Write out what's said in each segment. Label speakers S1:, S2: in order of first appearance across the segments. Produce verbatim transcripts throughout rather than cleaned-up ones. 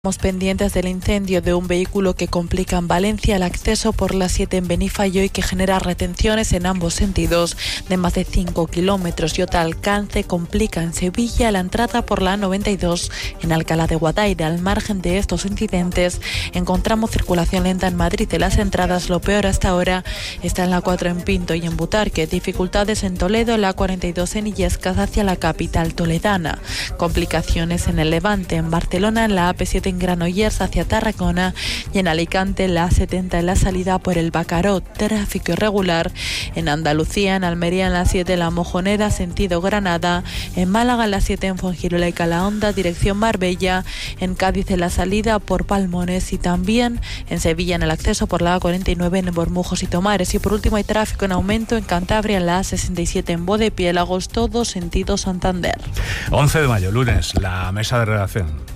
S1: Estamos pendientes del incendio de un vehículo que complica en Valencia el acceso por la siete en Benifallo y que genera retenciones en ambos sentidos de más de cinco kilómetros y otro alcance complica en Sevilla la entrada por la noventa y dos en Alcalá de Guadaira. Al margen de estos incidentes encontramos circulación lenta en Madrid de las entradas. Lo peor hasta ahora está en la cuatro en Pinto y en Butarque. Dificultades en Toledo, la cuarenta y dos en Illescas hacia la capital toledana. Complicaciones en el Levante, en Barcelona, en la A P siete en Granollers hacia Tarragona y en Alicante la A setenta en la salida por el Bacaró. Tráfico irregular en Andalucía, en Almería en la siete la Mojonera sentido Granada, en Málaga en la siete en Fuengirola y Calahonda dirección Marbella, en Cádiz en la salida por Palmones y también en Sevilla en el acceso por la A cuarenta y nueve en Bormujos y Tomares. Y por último hay tráfico en aumento en Cantabria en la A sesenta y siete en Bodepiélagos, todo sentido Santander.
S2: once de mayo, lunes, la mesa de redacción.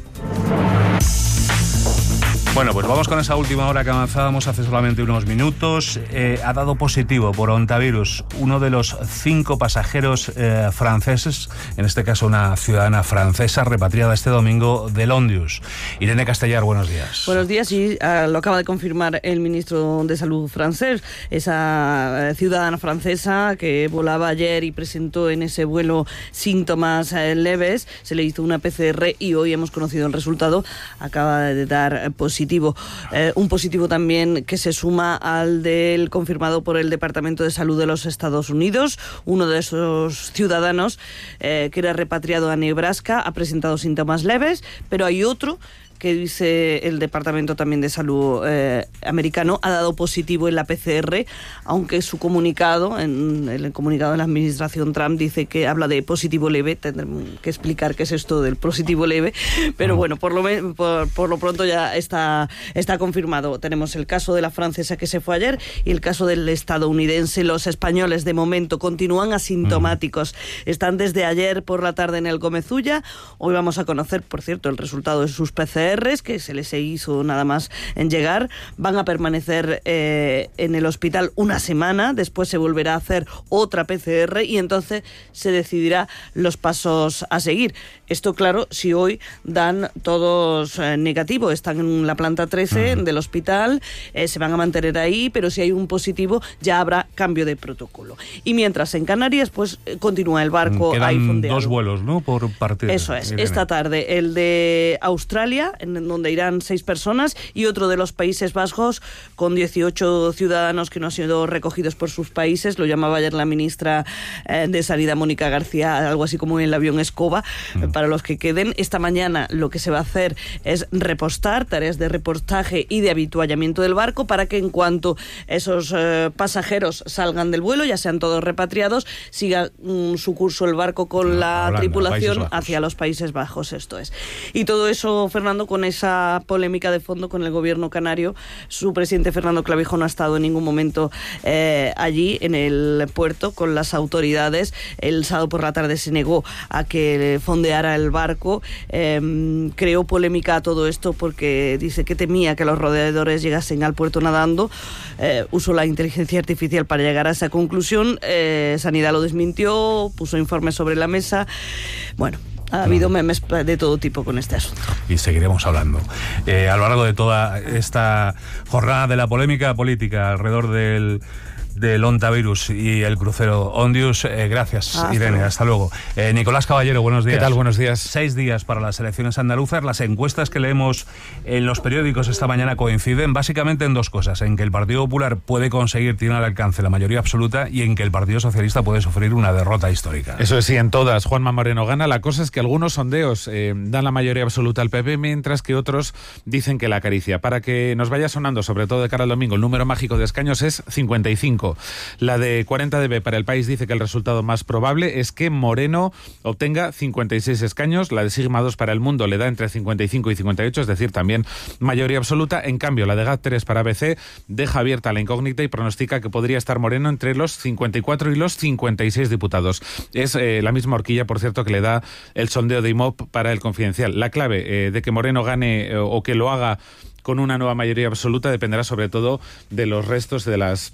S2: Bueno, pues vamos con esa última hora que avanzábamos hace solamente unos minutos. Eh, ha dado positivo por ontavirus uno de los cinco pasajeros eh, franceses, en este caso una ciudadana francesa repatriada este domingo del Ondius. Irene Castellar, buenos días.
S3: Buenos días, y uh, lo acaba de confirmar el ministro de Salud francés. Esa uh, ciudadana francesa que volaba ayer y presentó en ese vuelo síntomas uh, leves, se le hizo una P C R y hoy hemos conocido el resultado, acaba de dar uh, positivo. Eh, un positivo también que se suma al del confirmado por el Departamento de Salud de los Estados Unidos. Uno de esos ciudadanos eh, que era repatriado a Nebraska ha presentado síntomas leves, pero hay otro que dice el Departamento también de Salud eh, americano, ha dado positivo en la P C R, aunque su comunicado, en el comunicado de la administración Trump, dice que habla de positivo leve. Tendremos que explicar qué es esto del positivo leve, pero no. bueno, por lo, por, por lo pronto ya está, está confirmado. Tenemos el caso de la francesa que se fue ayer y el caso del estadounidense. Los españoles de momento continúan asintomáticos. Mm. Están desde ayer por la tarde en el Gómez-Ulla. Hoy vamos a conocer, por cierto, el resultado de sus P C Rs, que se les hizo nada más en llegar. Van a permanecer eh, en el hospital una semana, después se volverá a hacer otra P C R y entonces se decidirá los pasos a seguir. Esto, claro, si hoy dan todos eh, negativo, están en la planta trece uh-huh. del hospital, eh, se van a mantener ahí, pero si hay un positivo ya habrá cambio de protocolo. Y mientras en Canarias, pues continúa el barco.
S2: Quedan
S3: ahí fondeado.
S2: Dos vuelos, ¿no?, por partir.
S3: Eso es, esta tarde el de Australia, en donde irán seis personas, y otro de los Países Bajos con dieciocho ciudadanos que no han sido recogidos por sus países. Lo llamaba ayer la ministra eh, de Sanidad, Mónica García, algo así como el avión escoba, mm. para los que queden. Esta mañana lo que se va a hacer es repostar, tareas de repostaje y de habituallamiento del barco, para que en cuanto esos eh, pasajeros salgan del vuelo, ya sean todos repatriados, siga mm, su curso el barco con no, la Holanda, tripulación hacia los Países Bajos. Esto es. Y todo eso, Fernando, con esa polémica de fondo con el gobierno canario. Su presidente Fernando Clavijo no ha estado en ningún momento eh, allí en el puerto con las autoridades. El sábado por la tarde se negó a que fondeara el barco. Eh, creó polémica a todo esto porque dice que temía que los rodeadores llegasen al puerto nadando. Eh, usó la inteligencia artificial para llegar a esa conclusión. Eh, Sanidad lo desmintió, puso informes sobre la mesa. Bueno, ha habido memes de todo tipo con este asunto.
S2: Y seguiremos hablando. Eh, a lo largo de toda esta jornada de la polémica política alrededor del... del ontavirus y el crucero Ondius. Eh, gracias, ah, Irene. Hasta luego. Eh, Nicolás Caballero, buenos días.
S4: ¿Qué tal? Buenos días.
S2: Seis días para las elecciones andaluzas. Las encuestas que leemos en los periódicos esta mañana coinciden básicamente en dos cosas: en que el Partido Popular puede conseguir, tiene al alcance la mayoría absoluta, y en que el Partido Socialista puede sufrir una derrota histórica.
S4: Eso es, sí, en todas. Juanma Moreno gana. La cosa es que algunos sondeos eh, dan la mayoría absoluta al P P, mientras que otros dicen que la acaricia. Para que nos vaya sonando, sobre todo de cara al domingo, el número mágico de escaños es cincuenta y cinco. La de cuarenta D B para El País dice que el resultado más probable es que Moreno obtenga cincuenta y seis escaños. La de Sigma dos para El Mundo le da entre cincuenta y cinco y cincuenta y ocho, es decir, también mayoría absoluta. En cambio, la de G A T tres para A B C deja abierta la incógnita y pronostica que podría estar Moreno entre los cincuenta y cuatro y los cincuenta y seis diputados. Es eh, la misma horquilla, por cierto, que le da el sondeo de I M O P para El Confidencial. La clave eh, de que Moreno gane eh, o que lo haga con una nueva mayoría absoluta dependerá sobre todo de los restos de las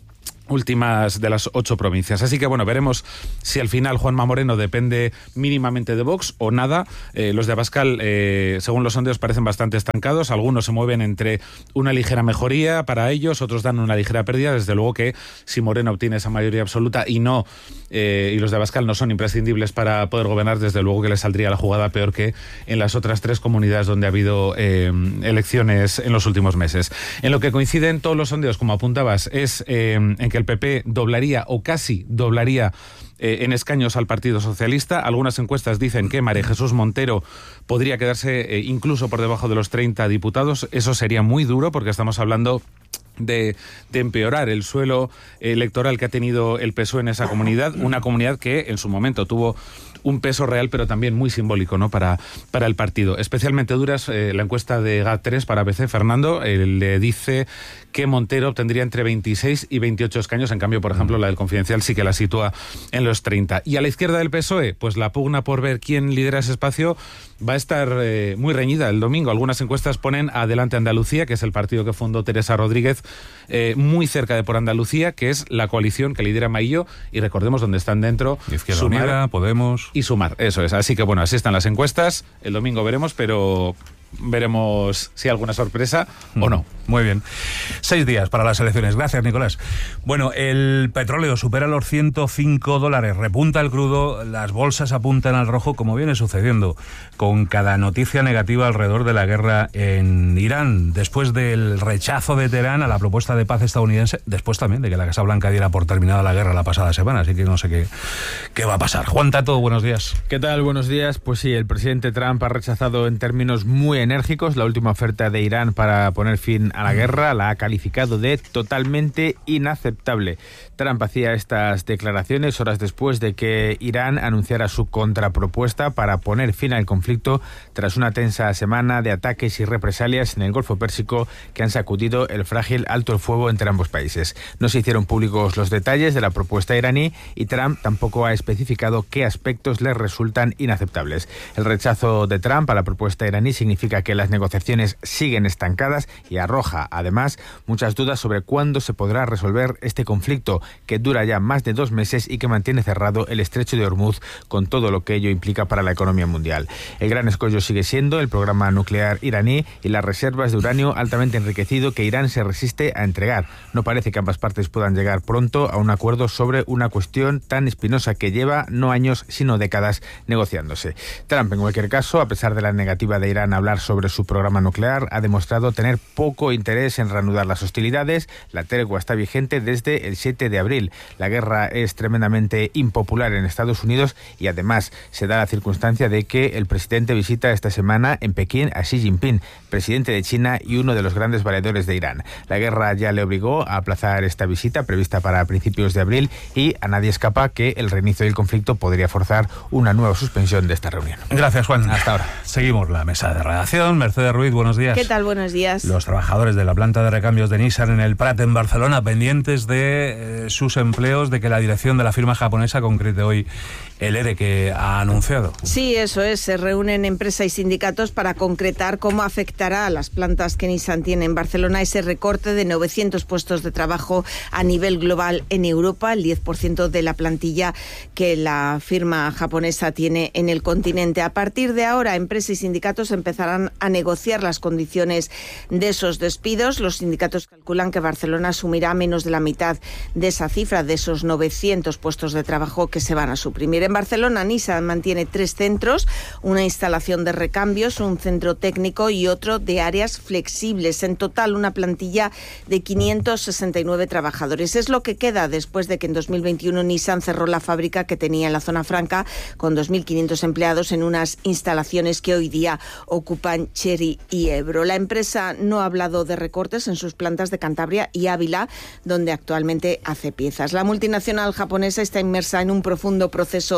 S4: últimas de las ocho provincias. Así que bueno, veremos si al final Juanma Moreno depende mínimamente de Vox o nada. Eh, los de Abascal, eh, según los sondeos, parecen bastante estancados. Algunos se mueven entre una ligera mejoría para ellos, otros dan una ligera pérdida. Desde luego que si Moreno obtiene esa mayoría absoluta y no eh, y los de Abascal no son imprescindibles para poder gobernar, desde luego que le saldría la jugada peor que en las otras tres comunidades donde ha habido eh, elecciones en los últimos meses. En lo que coinciden todos los sondeos, como apuntabas, es eh, en que el P P doblaría o casi doblaría eh, en escaños al Partido Socialista. Algunas encuestas dicen que María Jesús Montero podría quedarse eh, incluso por debajo de los treinta diputados. Eso sería muy duro porque estamos hablando De, de empeorar el suelo electoral que ha tenido el P S O E en esa comunidad, una comunidad que en su momento tuvo un peso real, pero también muy simbólico, ¿no?, para, para el partido. Especialmente duras eh, la encuesta de GAT tres para A B C. Fernando eh, le dice que Montero obtendría entre veintiséis y veintiocho escaños, en cambio, por ejemplo, la del Confidencial sí que la sitúa en los treinta. Y a la izquierda del P S O E, pues la pugna por ver quién lidera ese espacio va a estar eh, muy reñida el domingo. Algunas encuestas ponen adelante Andalucía, que es el partido que fundó Teresa Rodríguez, eh, muy cerca de Por Andalucía, que es la coalición que lidera Maillo, y recordemos donde están dentro
S2: Izquierda
S4: Sumar,
S2: Unida, Podemos
S4: y Sumar, eso es. Así que bueno, así están las encuestas. El domingo veremos, pero veremos si hay alguna sorpresa o no.
S2: Muy bien. Seis días para las elecciones. Gracias, Nicolás. Bueno, el petróleo supera los ciento cinco dólares, repunta el crudo, las bolsas apuntan al rojo, como viene sucediendo con cada noticia negativa alrededor de la guerra en Irán, después del rechazo de Teherán a la propuesta de paz estadounidense, después también de que la Casa Blanca diera por terminada la guerra la pasada semana, así que no sé qué, qué va a pasar. Juan Tato, buenos días.
S5: ¿Qué tal? Buenos días. Pues sí, el presidente Trump ha rechazado en términos muy enérgicos la última oferta de Irán para poner fin a la guerra, la ha calificado de totalmente inaceptable. Trump hacía estas declaraciones horas después de que Irán anunciara su contrapropuesta para poner fin al conflicto tras una tensa semana de ataques y represalias en el Golfo Pérsico que han sacudido el frágil alto el fuego entre ambos países. No se hicieron públicos los detalles de la propuesta iraní y Trump tampoco ha especificado qué aspectos le resultan inaceptables. El rechazo de Trump a la propuesta iraní significa que las negociaciones siguen estancadas y arroja, además, muchas dudas sobre cuándo se podrá resolver este conflicto que dura ya más de dos meses y que mantiene cerrado el estrecho de Hormuz con todo lo que ello implica para la economía mundial. El gran escollo sigue siendo el programa nuclear iraní y las reservas de uranio altamente enriquecido que Irán se resiste a entregar. No parece que ambas partes puedan llegar pronto a un acuerdo sobre una cuestión tan espinosa que lleva no años sino décadas negociándose. Trump, en cualquier caso, a pesar de la negativa de Irán a hablar sobre su programa nuclear, ha demostrado tener poco interés en reanudar las hostilidades. La tregua está vigente desde el siete de abril. La guerra es tremendamente impopular en Estados Unidos y además se da la circunstancia de que el presidente visita esta semana en Pekín a Xi Jinping, presidente de China y uno de los grandes valedores de Irán. La guerra ya le obligó a aplazar esta visita prevista para principios de abril y a nadie escapa que el reinicio del conflicto podría forzar una nueva suspensión de esta reunión.
S2: Gracias, Juan.
S5: Hasta ahora.
S2: Seguimos la mesa de redacción. Mercedes Ruiz, buenos días.
S6: ¿Qué tal? Buenos días.
S2: Los trabajadores de la planta de recambios de Nissan en el Prat, en Barcelona, pendientes de eh, sus empleos, de que la dirección de la firma japonesa concrete hoy el ERE que ha anunciado.
S6: Sí, eso es. Se reúnen empresa y sindicatos para concretar cómo afectará a las plantas que Nissan tiene en Barcelona ese recorte de novecientos puestos de trabajo a nivel global en Europa, el diez por ciento de la plantilla que la firma japonesa tiene en el continente. A partir de ahora, empresa y sindicatos empezarán a negociar las condiciones de esos despidos. Los sindicatos calculan que Barcelona asumirá menos de la mitad de esa cifra, de esos novecientos puestos de trabajo que se van a suprimir. En Barcelona, Nissan mantiene tres centros, una instalación de recambios, un centro técnico y otro de áreas flexibles. En total, una plantilla de quinientos sesenta y nueve trabajadores. Es lo que queda después de que en dos mil veintiuno Nissan cerró la fábrica que tenía en la zona franca con dos mil quinientos empleados en unas instalaciones que hoy día ocupan Cherry y Ebro. La empresa no ha hablado de recortes en sus plantas de Cantabria y Ávila, donde actualmente hace piezas. La multinacional japonesa está inmersa en un profundo proceso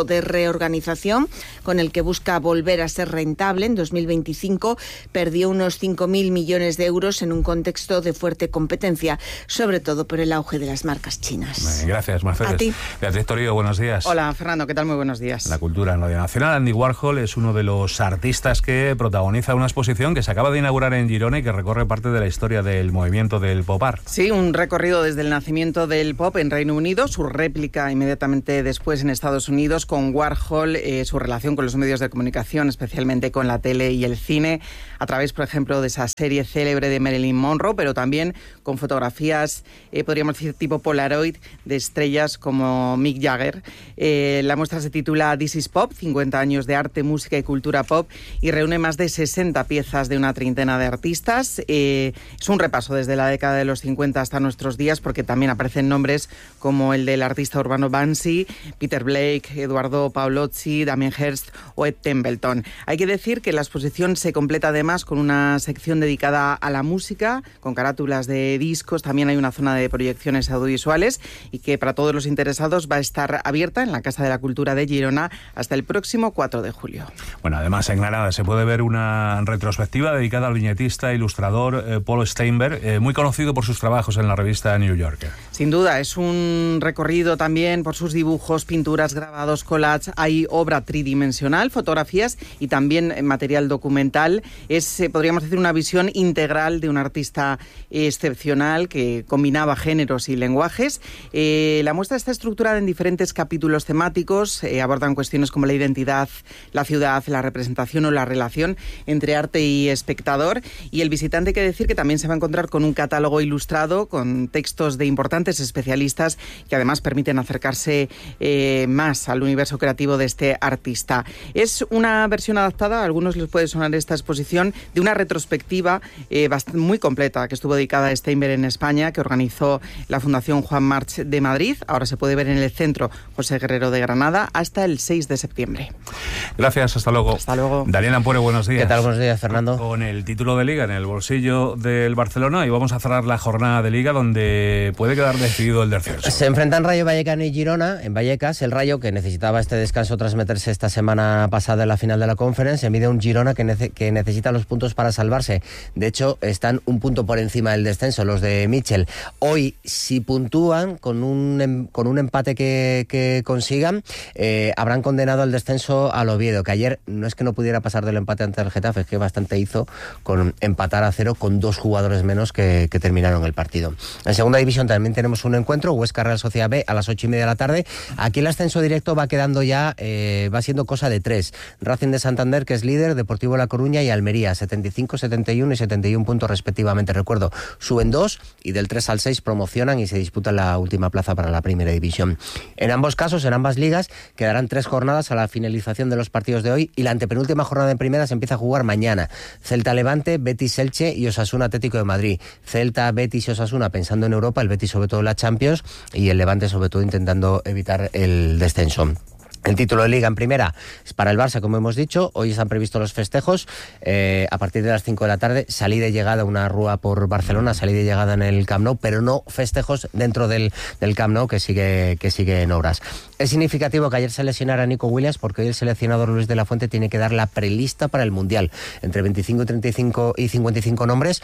S6: proceso de reorganización con el que busca volver a ser rentable. En dos mil veinticinco perdió unos cinco mil millones de euros en un contexto de fuerte competencia, sobre todo por el auge de las marcas chinas.
S2: Gracias, Mercedes.
S6: A ti.
S2: Beatriz Torío, buenos días.
S7: Hola, Fernando, ¿qué tal? Muy buenos días.
S2: La cultura en Radio Nacional. Andy Warhol es uno de los artistas que protagoniza una exposición que se acaba de inaugurar en Girona y que recorre parte de la historia del movimiento del pop art.
S7: Sí, un recorrido desde el nacimiento del pop en Reino Unido, su réplica inmediatamente después en Estados Unidos, con Warhol, eh, su relación con los medios de comunicación, especialmente con la tele y el cine, a través, por ejemplo, de esa serie célebre de Marilyn Monroe, pero también con fotografías, eh, podríamos decir, tipo Polaroid, de estrellas como Mick Jagger. Eh, la muestra se titula This is Pop, cincuenta años de arte, música y cultura pop, y reúne más de sesenta piezas de una treintena de artistas. Eh, es un repaso desde la década de los cincuenta hasta nuestros días, porque también aparecen nombres como el del artista urbano Banksy, Peter Blake, Eduardo Paolozzi, Damien Hirst o Ed Templeton. Hay que decir que la exposición se completa además con una sección dedicada a la música, con carátulas de discos. También hay una zona de proyecciones audiovisuales y que para todos los interesados va a estar abierta en la Casa de la Cultura de Girona hasta el próximo cuatro de julio.
S2: Bueno, además en Granada se puede ver una retrospectiva dedicada al viñetista e ilustrador eh, Paul Steinberg, eh, muy conocido por sus trabajos en la revista New Yorker.
S7: Sin duda, es un recorrido también por sus dibujos, pinturas, grabados, collages. Hay obra tridimensional, fotografías y también material documental. Es, eh, podríamos decir, una visión integral de un artista excepcional que combinaba géneros y lenguajes. Eh, la muestra está estructurada en diferentes capítulos temáticos. Eh, abordan cuestiones como la identidad, la ciudad, la representación o la relación entre arte y espectador. Y el visitante, hay que decir que también se va a encontrar con un catálogo ilustrado con textos de importantes especialistas que además permiten acercarse eh, más al universo creativo de este artista. Es una versión adaptada, a algunos les puede sonar esta exposición, de una retrospectiva eh, bastante, muy completa que estuvo dedicada a Steinberg en España, que organizó la Fundación Juan March de Madrid. Ahora se puede ver en el Centro José Guerrero de Granada hasta el seis de septiembre.
S2: Gracias, hasta luego.
S7: Hasta luego.
S2: Daniel Ampuero, buenos días.
S8: ¿Qué tal? Buenos días, Fernando.
S2: Con el título de Liga en el bolsillo del Barcelona, y vamos a cerrar la jornada de Liga donde puede quedar decidido el descenso.
S8: Se enfrentan Rayo Vallecano y Girona en Vallecas. El Rayo, que necesitaba este descanso tras meterse esta semana pasada en la final de la Conference, mide un Girona que, nece- que necesita los puntos para salvarse. De hecho, están un punto por encima del descenso, los de Mitchell. Hoy, si puntúan con un, em- con un empate que, que consigan, eh, habrán condenado al descenso al Oviedo, que ayer no es que no pudiera pasar del empate ante el Getafe, es que bastante hizo con empatar a cero con dos jugadores menos que, que terminaron el partido. En segunda división también tenemos un encuentro, Huesca Real Sociedad B, a las ocho y media de la tarde. Aquí el ascenso directo va quedando ya, eh, va siendo cosa de tres. Racing de Santander, que es líder, Deportivo La Coruña y Almería, setenta y cinco, setenta y uno y setenta y uno puntos respectivamente. Recuerdo, suben dos y del tres al seis promocionan y se disputan la última plaza para la primera división. En ambos casos, en ambas ligas, quedarán tres jornadas a la finalización de los partidos de hoy y la antepenúltima jornada en primera se empieza a jugar mañana. Celta Levante, Betis Elche y Osasuna Atlético de Madrid. Celta, Betis y Osasuna pensando en Europa, el Betis sobre todo en la Champions y el Levante sobre todo intentando evitar el descenso. El título de Liga en primera es para el Barça, como hemos dicho. Hoy están previstos los festejos. Eh, a partir de las cinco de la tarde, salida y llegada, una rúa por Barcelona, salida y llegada en el Camp Nou, pero no festejos dentro del, del Camp Nou, que sigue, que sigue en obras. Es significativo que ayer se lesionara Nico Williams, porque hoy el seleccionador Luis de la Fuente tiene que dar la prelista para el Mundial. Entre veinticinco, treinta y cinco y cincuenta y cinco nombres,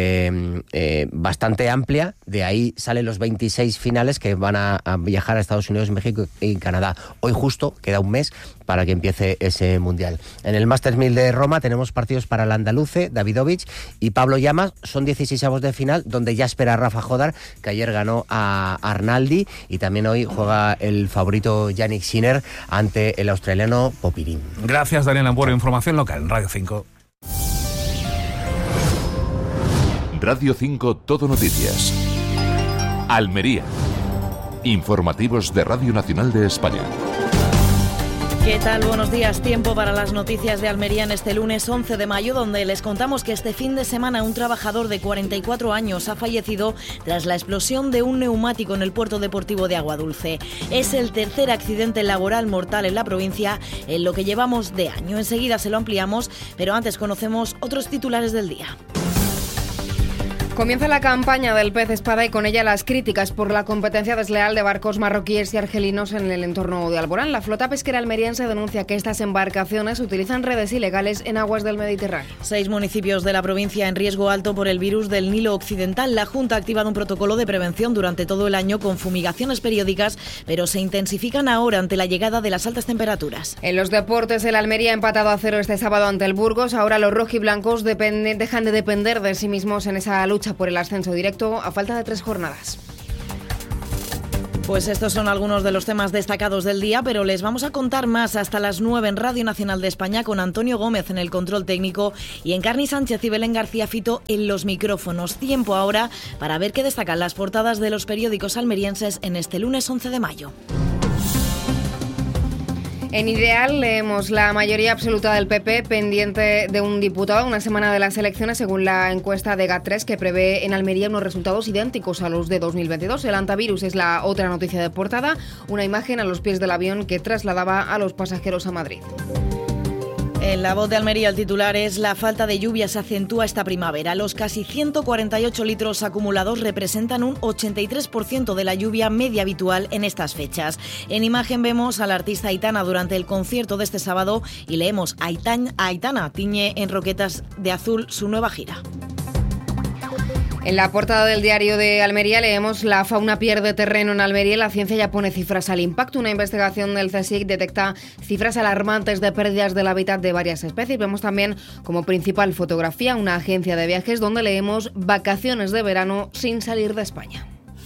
S8: eh, eh, bastante amplia. De ahí salen los veintiséis finales que van a, a viajar a Estados Unidos, México y Canadá. Hoy justo queda un mes para que empiece ese Mundial. En el Masters mil de Roma tenemos partidos para el andaluce, Davidovich y Pablo Llamas. Son dieciseisavos de final, donde ya espera a Rafa Jodar, que ayer ganó a Arnaldi, y también hoy juega el favorito Yannick Sinner ante el australiano Popirín.
S2: Gracias, Daniel Ampuero. Información local en Radio cinco.
S9: Radio cinco Todo Noticias. Almería. Informativos de Radio Nacional de España.
S10: ¿Qué tal? Buenos días. Tiempo para las noticias de Almería en este lunes once de mayo, donde les contamos que este fin de semana un trabajador de cuarenta y cuatro años ha fallecido tras la explosión de un neumático en el puerto deportivo de Aguadulce. Es el tercer accidente laboral mortal en la provincia en lo que llevamos de año. Enseguida se lo ampliamos, pero antes conocemos otros titulares del día.
S11: Comienza la campaña del pez espada y con ella las críticas por la competencia desleal de barcos marroquíes y argelinos en el entorno de Alborán. La flota pesquera almeriense denuncia que estas embarcaciones utilizan redes ilegales en aguas del Mediterráneo.
S10: Seis municipios de la provincia en riesgo alto por el virus del Nilo Occidental. La Junta ha activado un protocolo de prevención durante todo el año con fumigaciones periódicas, pero se intensifican ahora ante la llegada de las altas temperaturas.
S11: En los deportes, el Almería ha empatado a cero este sábado ante el Burgos. Ahora los rojiblancos dependen, dejan de depender de sí mismos en esa lucha por el ascenso directo a falta de tres jornadas.
S10: Pues estos son algunos de los temas destacados del día, pero les vamos a contar más hasta las nueve en Radio Nacional de España con Antonio Gómez en el control técnico y Encarni Sánchez y Belén García Fito en los micrófonos. Tiempo ahora para ver qué destacan las portadas de los periódicos almerienses en este lunes once de mayo.
S11: En Ideal leemos la mayoría absoluta del P P pendiente de un diputado una semana de las elecciones, según la encuesta de GAT tres, que prevé en Almería unos resultados idénticos a los de dos mil veintidós. El antivirus es la otra noticia de portada, una imagen a los pies del avión que trasladaba a los pasajeros a Madrid.
S10: En La Voz de Almería el titular es: la falta de lluvia se acentúa esta primavera. Los casi ciento cuarenta y ocho litros acumulados representan un ochenta y tres por ciento de la lluvia media habitual en estas fechas. En imagen vemos a la artista Aitana durante el concierto de este sábado y leemos: Aitan, Aitana tiñe en roquetas de azul su nueva gira.
S11: En la portada del diario de Almería leemos: la fauna pierde terreno en Almería y la ciencia ya pone cifras al impacto. Una investigación del CSIC detecta cifras alarmantes de pérdidas del hábitat de varias especies. Vemos también como principal fotografía una agencia de viajes donde leemos: vacaciones de verano sin salir de España.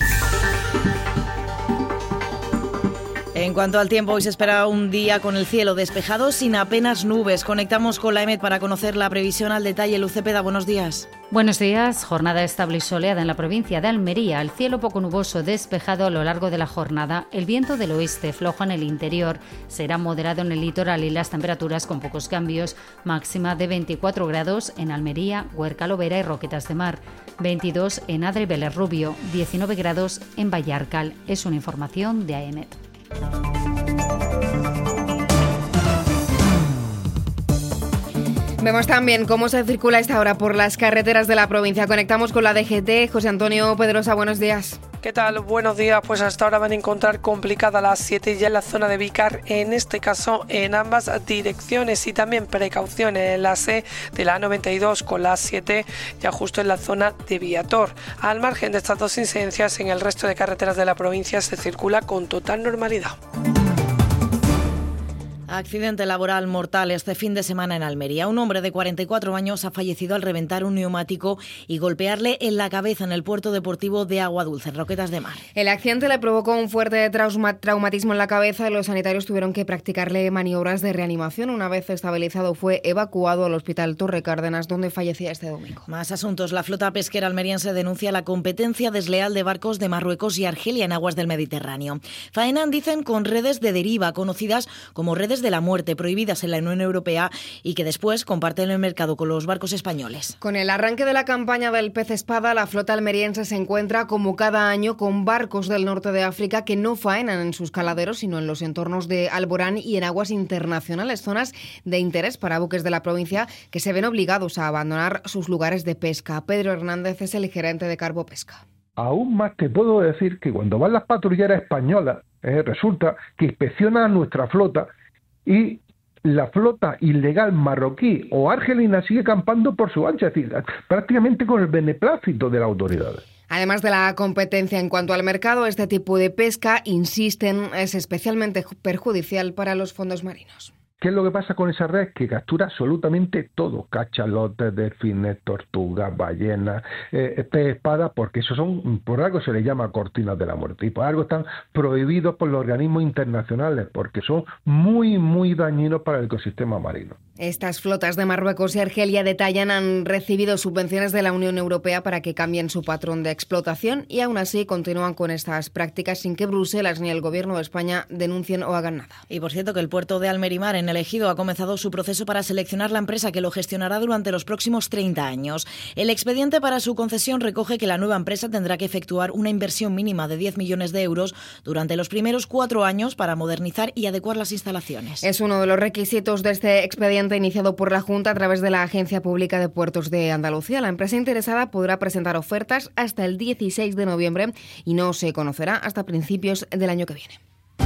S10: En cuanto al tiempo, hoy se espera un día con el cielo despejado sin apenas nubes. Conectamos con la EMET para conocer la previsión al detalle. Luz Cepeda, buenos días.
S12: Buenos días. Jornada estable y soleada en la provincia de Almería. El cielo poco nuboso despejado a lo largo de la jornada. El viento del oeste flojo en el interior. Será moderado en el litoral y las temperaturas con pocos cambios. Máxima de veinticuatro grados en Almería, Huerca, Lovera y Roquetas de Mar. veintidós en Adra y Vélez Rubio. diecinueve grados en Vallarcal. Es una información de AEMET.
S11: Vemos también cómo se circula a esta hora por las carreteras de la provincia. Conectamos con la D G T. José Antonio Pedrosa, buenos días.
S13: ¿Qué tal? Buenos días. Pues hasta ahora van a encontrar complicada la siete ya en la zona de Vícar, en este caso en ambas direcciones, y también precauciones en la C de la A noventa y dos con la siete ya justo en la zona de Viator. Al margen de estas dos incidencias, en el resto de carreteras de la provincia se circula con total normalidad.
S10: Accidente laboral mortal este fin de semana en Almería. Un hombre de cuarenta y cuatro años ha fallecido al reventar un neumático y golpearle en la cabeza en el puerto deportivo de Agua Dulce, en Roquetas de Mar.
S11: El accidente le provocó un fuerte trauma, traumatismo en la cabeza y los sanitarios tuvieron que practicarle maniobras de reanimación. Una vez estabilizado, fue evacuado al hospital Torre Cárdenas, donde fallecía este domingo.
S10: Más asuntos. La flota pesquera almeriense denuncia la competencia desleal de barcos de Marruecos y Argelia en aguas del Mediterráneo. Faenan, dicen, con redes de deriva, conocidas como redes de la muerte, prohibidas en la Unión Europea y que después comparten el mercado con los barcos españoles.
S11: Con el arranque de la campaña del pez espada, la flota almeriense se encuentra, como cada año, con barcos del norte de África que no faenan en sus caladeros, sino en los entornos de Alborán y en aguas internacionales, zonas de interés para buques de la provincia que se ven obligados a abandonar sus lugares de pesca. Pedro Hernández es el gerente de Carbo Pesca.
S14: Aún más te puedo decir que cuando van las patrulleras españolas, eh, resulta que inspeccionan nuestra flota y la flota ilegal marroquí o argelina sigue campando por su ancha, es decir, prácticamente con el beneplácito de las autoridades.
S11: Además de la competencia en cuanto al mercado, este tipo de pesca, insisten, es especialmente perjudicial para los fondos marinos.
S14: ¿Qué es lo que pasa con esa red? Que captura absolutamente todo: cachalotes, delfines, tortugas, ballenas, eh, pez espada, porque eso son, por algo se les llama cortinas de la muerte, y por algo están prohibidos por los organismos internacionales, porque son muy, muy dañinos para el ecosistema marino.
S11: Estas flotas de Marruecos y Argelia, detallan, han recibido subvenciones de la Unión Europea para que cambien su patrón de explotación y aún así continúan con estas prácticas sin que Bruselas ni el Gobierno de España denuncien o hagan nada.
S10: Y por cierto que el puerto de Almerimar, en el Ejido ha comenzado su proceso para seleccionar la empresa que lo gestionará durante los próximos treinta años. El expediente para su concesión recoge que la nueva empresa tendrá que efectuar una inversión mínima de diez millones de euros durante los primeros cuatro años para modernizar y adecuar las instalaciones.
S11: Es uno de los requisitos de este expediente iniciado por la Junta a través de la Agencia Pública de Puertos de Andalucía. La empresa interesada podrá presentar ofertas hasta el dieciséis de noviembre y no se conocerá hasta principios del año que viene.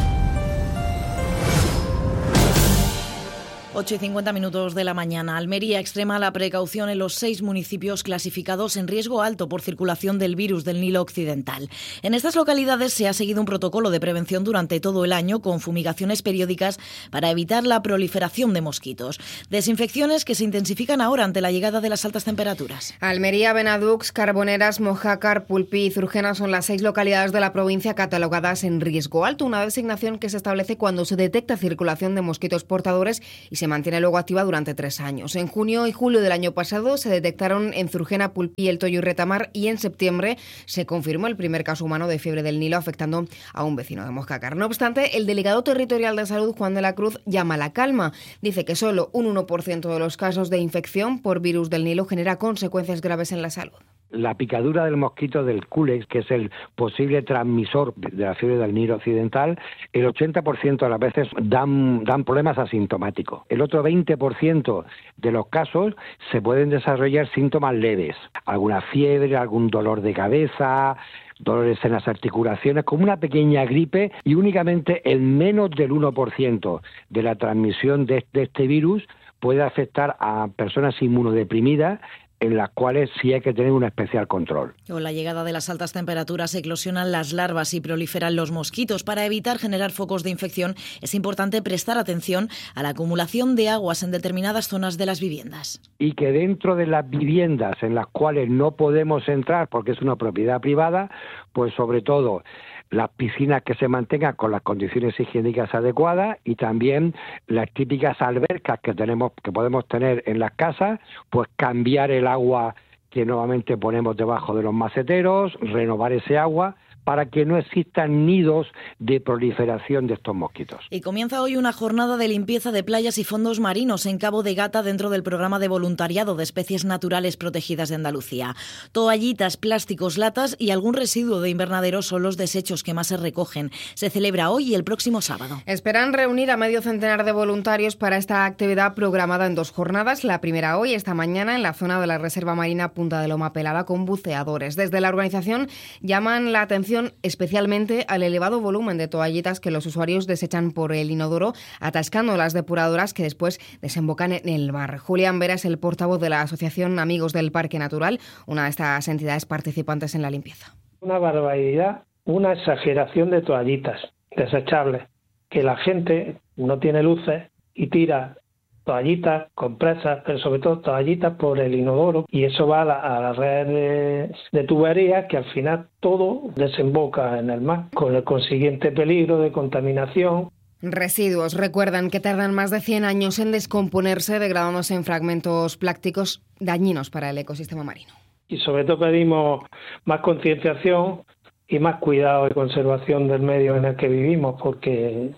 S10: ocho y cincuenta minutos de la mañana. Almería extrema la precaución en los seis municipios clasificados en riesgo alto por circulación del virus del Nilo Occidental. En estas localidades se ha seguido un protocolo de prevención durante todo el año con fumigaciones periódicas para evitar la proliferación de mosquitos. Desinfecciones que se intensifican ahora ante la llegada de las altas temperaturas.
S11: Almería, Benadux, Carboneras, Mojácar, Pulpí y Zurgena son las seis localidades de la provincia catalogadas en riesgo alto, una designación que se establece cuando se detecta circulación de mosquitos portadores y se Se mantiene luego activa durante tres años. En junio y julio del año pasado se detectaron en Zurgena, Pulpí, El Toyo y Retamar, y en septiembre se confirmó el primer caso humano de fiebre del Nilo afectando a un vecino de Mojácar. No obstante, el delegado territorial de salud, Juan de la Cruz, llama a la calma. Dice que solo un uno por ciento de los casos de infección por virus del Nilo genera consecuencias graves en la salud.
S15: La picadura del mosquito del Culex, que es el posible transmisor de la fiebre del Nilo Occidental, el ochenta por ciento de las veces dan, dan problemas asintomáticos. El otro veinte por ciento de los casos se pueden desarrollar síntomas leves, alguna fiebre, algún dolor de cabeza, dolores en las articulaciones, como una pequeña gripe, y únicamente el menos del uno por ciento de la transmisión de, de este virus puede afectar a personas inmunodeprimidas, en las cuales sí hay que tener un especial control.
S10: Con la llegada de las altas temperaturas eclosionan las larvas y proliferan los mosquitos. Para evitar generar focos de infección es importante prestar atención a la acumulación de aguas en determinadas zonas de las viviendas.
S15: Y que dentro de las viviendas en las cuales no podemos entrar porque es una propiedad privada, pues sobre todo las piscinas que se mantengan con las condiciones higiénicas adecuadas, y también las típicas albercas que tenemos, que podemos tener en las casas, pues cambiar el agua que nuevamente ponemos debajo de los maceteros, renovar ese agua para que no existan nidos de proliferación de estos mosquitos.
S10: Y comienza hoy una jornada de limpieza de playas y fondos marinos en Cabo de Gata dentro del programa de voluntariado de especies naturales protegidas de Andalucía. Toallitas, plásticos, latas y algún residuo de invernadero son los desechos que más se recogen. Se celebra hoy y el próximo sábado.
S11: Esperan reunir a medio centenar de voluntarios para esta actividad programada en dos jornadas. La primera hoy, esta mañana, en la zona de la Reserva Marina Punta de Loma Pelada con buceadores. Desde la organización llaman la atención especialmente al elevado volumen de toallitas que los usuarios desechan por el inodoro, atascando las depuradoras que después desembocan en el mar. Julián Vera es el portavoz de la Asociación Amigos del Parque Natural, una de estas entidades participantes en la limpieza.
S16: Una barbaridad, una exageración de toallitas desechables, que la gente no tiene luces y tira toallitas, compresas, pero sobre todo toallitas por el inodoro, y eso va a la, a la red de, de tuberías, que al final todo desemboca en el mar, con el consiguiente peligro de contaminación.
S11: Residuos, recuerdan que tardan más de cien años en descomponerse, degradándose en fragmentos plásticos dañinos para el ecosistema marino.
S16: Y sobre todo pedimos más concienciación y más cuidado y conservación del medio en el que vivimos, porque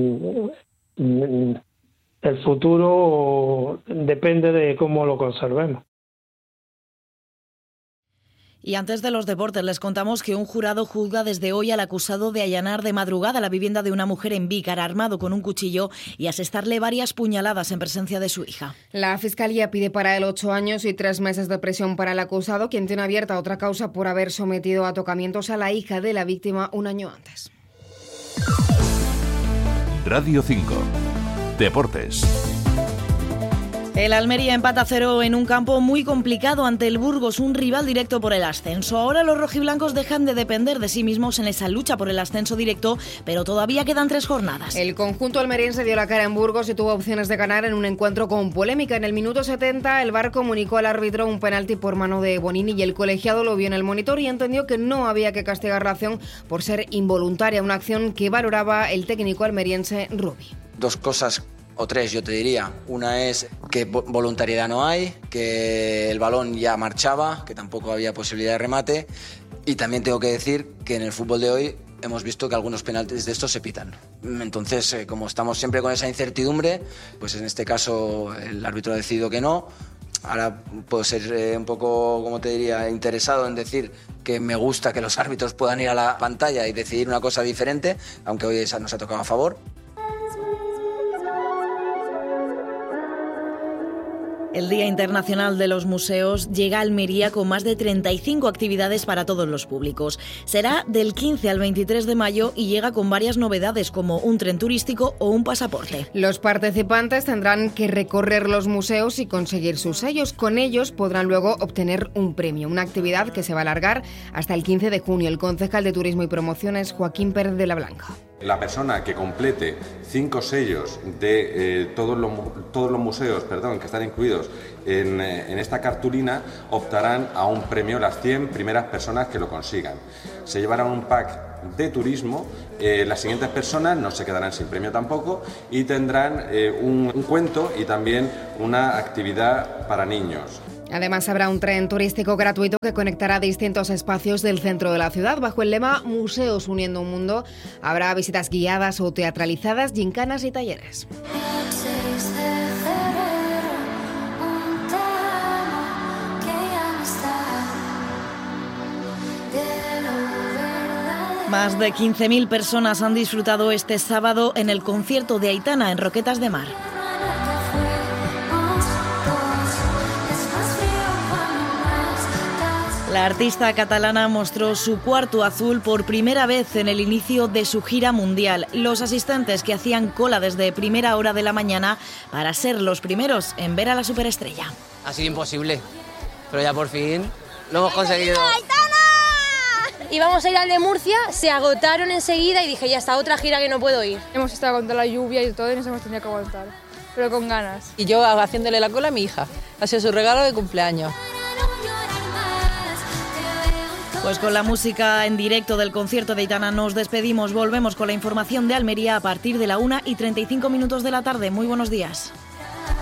S16: el futuro depende de cómo lo conservemos.
S10: Y antes de los deportes les contamos que un jurado juzga desde hoy al acusado de allanar de madrugada la vivienda de una mujer en Vícar, armado con un cuchillo, y asestarle varias puñaladas en presencia de su hija.
S11: La Fiscalía pide para él ocho años y tres meses de prisión para el acusado, quien tiene abierta otra causa por haber sometido a tocamientos a la hija de la víctima un año antes.
S9: Radio cinco. Deportes.
S10: El Almería empata a cero en un campo muy complicado ante el Burgos, un rival directo por el ascenso. Ahora los rojiblancos dejan de depender de sí mismos en esa lucha por el ascenso directo, pero todavía quedan tres jornadas.
S11: El conjunto almeriense dio la cara en Burgos y tuvo opciones de ganar en un encuentro con polémica. En el minuto setenta, el V A R comunicó al árbitro un penalti por mano de Bonini y el colegiado lo vio en el monitor y entendió que no había que castigar la acción por ser involuntaria, una acción que valoraba el técnico almeriense Rubi.
S17: Dos cosas o tres, yo te diría. Una es que voluntariedad no hay, que el balón ya marchaba, que tampoco había posibilidad de remate, y también tengo que decir que en el fútbol de hoy hemos visto que algunos penaltis de estos se pitan. Entonces, eh, como estamos siempre con esa incertidumbre, pues en este caso el árbitro ha decidido que no. Ahora puedo ser eh, un poco, como te diría, interesado en decir que me gusta que los árbitros puedan ir a la pantalla y decidir una cosa diferente, aunque hoy esa nos ha tocado a favor.
S10: El Día Internacional de los Museos llega a Almería con más de treinta y cinco actividades para todos los públicos. Será del quince al veintitrés de mayo y llega con varias novedades como un tren turístico o un pasaporte.
S11: Los participantes tendrán que recorrer los museos y conseguir sus sellos. Con ellos podrán luego obtener un premio, una actividad que se va a alargar hasta el quince de junio. El concejal de Turismo y Promociones, Joaquín Pérez de la Blanca.
S18: La persona que complete cinco sellos de eh, todos, los, todos los museos perdón, que están incluidos en, eh, en esta cartulina optarán a un premio las cien primeras personas que lo consigan. Se llevarán un pack de turismo, eh, las siguientes personas no se quedarán sin premio tampoco y tendrán eh, un, un cuento y también una actividad para niños.
S11: Además, habrá un tren turístico gratuito que conectará distintos espacios del centro de la ciudad. Bajo el lema Museos uniendo un mundo, habrá visitas guiadas o teatralizadas, gincanas y talleres.
S10: Más de quince mil personas han disfrutado este sábado en el concierto de Aitana en Roquetas de Mar. La artista catalana mostró su cuarto azul por primera vez en el inicio de su gira mundial. Los asistentes que hacían cola desde primera hora de la mañana para ser los primeros en ver a la superestrella.
S19: Ha sido imposible, pero ya por fin lo hemos conseguido.
S20: ¡Aitana! Íbamos a ir al de Murcia, se agotaron enseguida y dije, ya está, otra gira que no puedo ir.
S21: Hemos estado contra la lluvia y todo y nos hemos tenido que aguantar, pero con ganas.
S22: Y yo haciéndole la cola a mi hija. Ha sido su regalo de cumpleaños.
S10: Pues con la música en directo del concierto de Aitana nos despedimos. Volvemos con la información de Almería a partir de la una y treinta y cinco minutos de la tarde. Muy buenos días.